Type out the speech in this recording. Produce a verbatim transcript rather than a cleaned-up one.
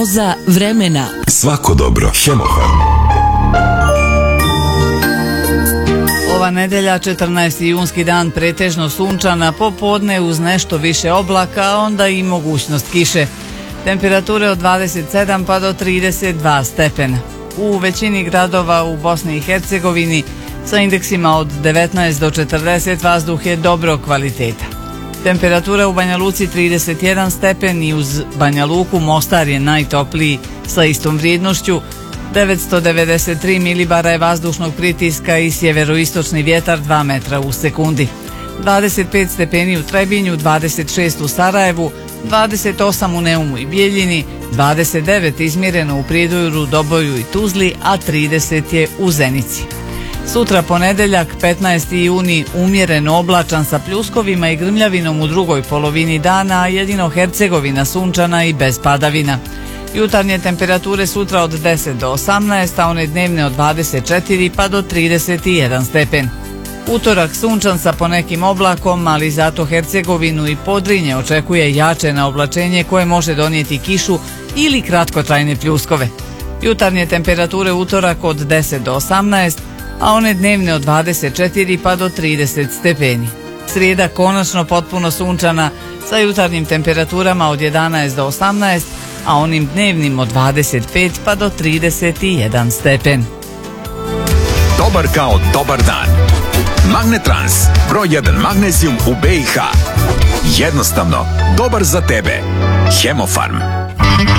Prognoza vremena. Svako dobro. Hemofarm. Ova nedelja, četrnaesti junski dan, pretežno sunčana, popodne uz nešto više oblaka, a onda i mogućnost kiše. Temperature od dvadeset sedam pa do trideset dva stepena. U većini gradova u Bosni i Hercegovini sa indeksima od devetnaest do četrdeset vazduh je dobrog kvaliteta. Temperatura u Banja Luci trideset jedan stepen i uz Banja Luku Mostar je najtopliji sa istom vrijednošću. devetsto devedeset tri milibara je vazdušnog pritiska i sjeveroistočni vjetar dva metra u sekundi. dvadeset pet stepeni u Trebinju, dvadeset šest u Sarajevu, dvadeset osam u Neumu i Bijeljini, dvadeset devet izmjereno u Prijedoru, Doboju i Tuzli, a trideset je u Zenici. Sutra ponedeljak, petnaesti juni, umjereno oblačan sa pljuskovima i grmljavinom u drugoj polovini dana, a jedino Hercegovina sunčana i bez padavina. Jutarnje temperature sutra od deset do osamnaest, a one dnevne od dvadeset četiri pa do trideset jedan stepen. Utorak sunčan sa ponekim oblakom, ali zato Hercegovinu i Podrinje očekuje jače na oblačenje koje može donijeti kišu ili kratkotrajne pljuskove. Jutarnje temperature utorak od deset do osamnaest, a one dnevne od dvadeset četiri pa do trideset stepeni. Srijeda konačno potpuno sunčana sa jutarnjim temperaturama od jedanaest do osamnaest, a onim dnevnim od dvadeset pet pa do trideset jedan stepen. Dobar kao dobar dan. Magnetrans, broj jedan magnezijum u B i H. Jednostavno, dobar za tebe. Hemofarm.